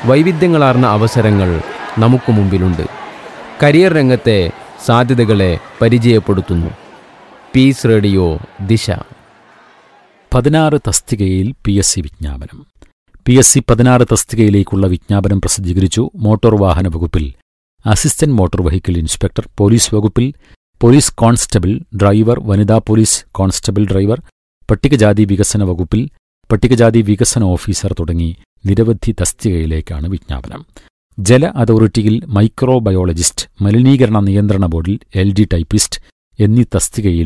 വൈവിധ്യങ്ങളാർന്ന അവസരങ്ങൾ നമുക്ക് മുമ്പിലുണ്ട്. കരിയർ രംഗത്തെ സാധ്യതകളെ പരിചയപ്പെടുത്തുന്നു. പീസ് റേഡിയോ ദിശ. 16 തസ്തികയിൽ PSC വിജ്ഞാപനം. PSC 16 തസ്തികയിലേക്കുള്ള വിജ്ഞാപനം പ്രസിദ്ധീകരിച്ചു. മോട്ടോർ വാഹന വകുപ്പിൽ assistant motor vehicle inspector, police വകുപ്പിൽ പോലീസ് കോൺസ്റ്റബിൾ ഡ്രൈവർ, വനിതാ പോലീസ് കോൺസ്റ്റബിൾ ഡ്രൈവർ, പട്ടികജാതി വികസന വകുപ്പിൽ പട്ടികജാതി വികസന ഓഫീസർ തുടങ്ങി നിരവധി തസ്തികയിലേക്കാണ് വിജ്ഞാപനം. ജല അതോറിറ്റിയിൽ മൈക്രോബയോളജിസ്റ്റ്, മലിനീകരണ നിയന്ത്രണ ബോർഡിൽ LD ടൈപ്പിസ്റ്റ് എന്നീ തസ്തികയിൽ